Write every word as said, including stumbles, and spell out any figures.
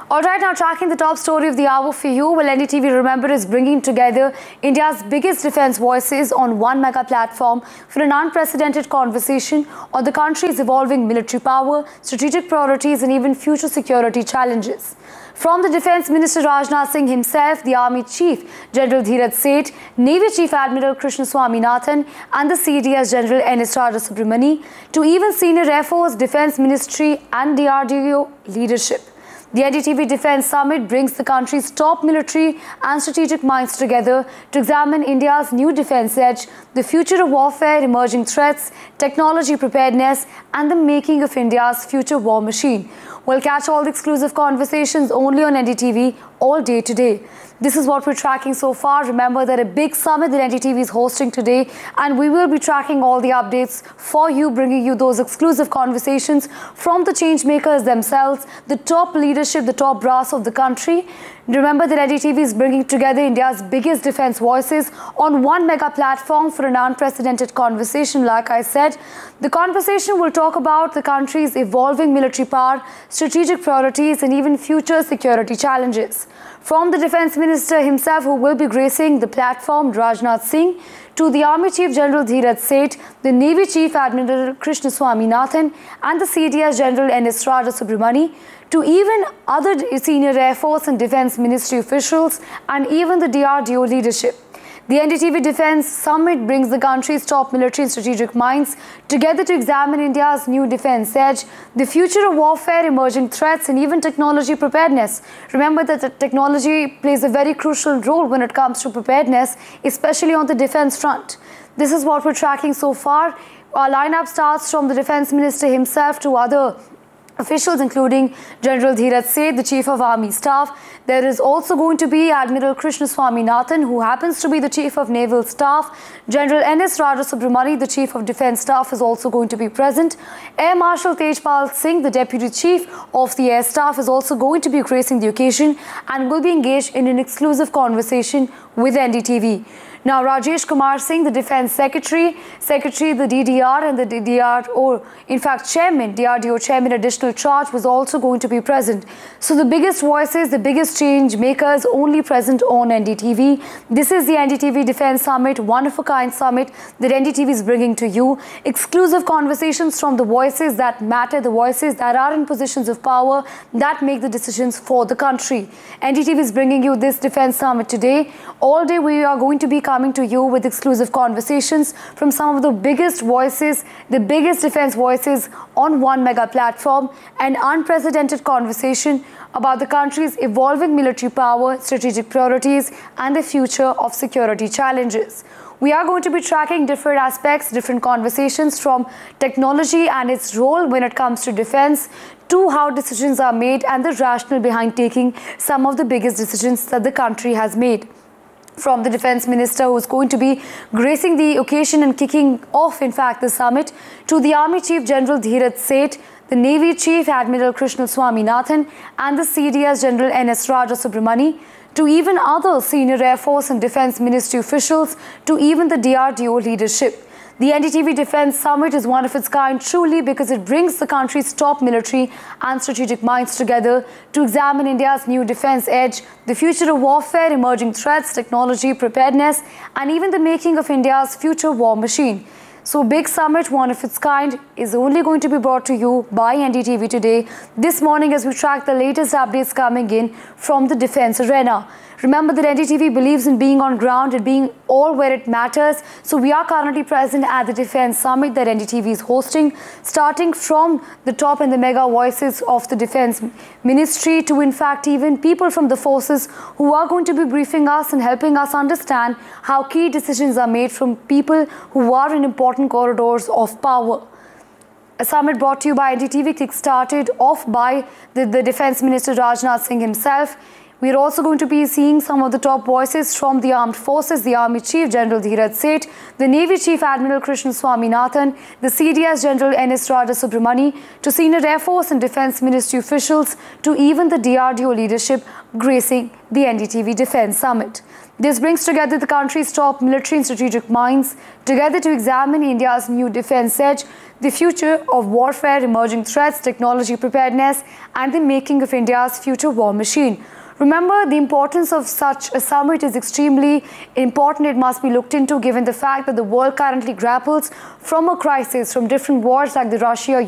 All right, now tracking the top story of the hour for you. Well, N D T V, remember, is bringing together India's biggest defense voices on one mega platform for an unprecedented conversation on the country's evolving military power, strategic priorities and even future security challenges. From the Defence Minister Rajnath Singh himself, the Army Chief General Dheeraj Seth, Navy Chief Admiral Krishna Swaminathan and the C D S General N S Rajasubramani, to even senior Air Force, Defence Ministry and D R D O leadership. The N D T V Defence Summit brings the country's top military and strategic minds together to examine India's new defence edge, the future of warfare, emerging threats, technology preparedness and the making of India's future war machine. We'll catch all the exclusive conversations only on N D T V all day today. This is what we're tracking so far. Remember that a big summit that N D T V is hosting today, and we will be tracking all the updates for you, bringing you those exclusive conversations from the change makers themselves, the top leadership, the top brass of the country. Remember that N D T V is bringing together India's biggest defense voices on one mega platform for an unprecedented conversation. Like I said, the conversation will talk about the country's evolving military power, strategic priorities and even future security challenges. From the Defence Minister himself, who will be gracing the platform, Rajnath Singh, to the Army Chief General Dheeraj Seth, the Navy Chief Admiral Krishna Swaminathan and the C D S General N S Rajasubramani, to even other senior Air Force and Defence Ministry officials and even the D R D O leadership. The N D T V Defence Summit brings the country's top military and strategic minds together to examine India's new defence edge, the future of warfare, emerging threats and even technology preparedness. Remember that the technology plays a very crucial role when it comes to preparedness, especially on the defence front. This is what we're tracking so far. Our lineup starts from the Defence Minister himself to other officials, including General Dheeraj Seth, the Chief of Army Staff. There is also going to be Admiral Krishna Swaminathan, who happens to be the Chief of Naval Staff. General N S Rajasubramani, the Chief of Defence Staff, is also going to be present. Air Marshal Tejpal Singh, the Deputy Chief of the Air Staff, is also going to be gracing the occasion and will be engaged in an exclusive conversation with N D T V. Now, Rajesh Kumar Singh, the Defence Secretary, Secretary, the D D R and the D D R, or in fact Chairman, D R D O Chairman Additional Charge, was also going to be present. So the biggest voices, the biggest change makers only present on N D T V. This is the N D T V Defence Summit, one of a kind summit that N D T V is bringing to you. Exclusive conversations from the voices that matter, the voices that are in positions of power, that make the decisions for the country. N D T V is bringing you this Defence Summit today. All day we are going to be coming to you with exclusive conversations from some of the biggest voices, the biggest defense voices on one mega platform, an unprecedented conversation about the country's evolving military power, strategic priorities and the future of security challenges. We are going to be tracking different aspects, different conversations from technology and its role when it comes to defense, to how decisions are made and the rationale behind taking some of the biggest decisions that the country has made. From the Defence Minister, who is going to be gracing the occasion and kicking off, in fact, the summit, to the Army Chief General Dheeraj Seth, the Navy Chief Admiral Krishna Swaminathan and the C D S General N S Rajasubramani, to even other senior Air Force and Defence Ministry officials, to even the D R D O leadership. The N D T V Defence Summit is one of its kind truly because it brings the country's top military and strategic minds together to examine India's new defence edge, the future of warfare, emerging threats, technology, preparedness and even the making of India's future war machine. So big summit, one of its kind, is only going to be brought to you by N D T V today, this morning, as we track the latest updates coming in from the defence arena. Remember that N D T V believes in being on ground and being all where it matters. So we are currently present at the Defence Summit that N D T V is hosting, starting from the top and the mega voices of the Defence Ministry to, in fact, even people from the forces who are going to be briefing us and helping us understand how key decisions are made from people who are in important corridors of power. A summit brought to you by N D T V, kick-started off by the, the Defence Minister Rajnath Singh himself. We're also going to be seeing some of the top voices from the armed forces, the Army Chief General Dheeraj Seth, the Navy Chief Admiral Krishna Swaminathan, the C D S General N S Raja Subramani, to senior Air Force and Defence Ministry officials, to even the D R D O leadership gracing the N D T V Defence Summit. This brings together the country's top military and strategic minds together to examine India's new defence edge, the future of warfare, emerging threats, technology preparedness, and the making of India's future war machine. Remember, the importance of such a summit is extremely important. It must be looked into given the fact that the world currently grapples from a crisis from different wars like the Russia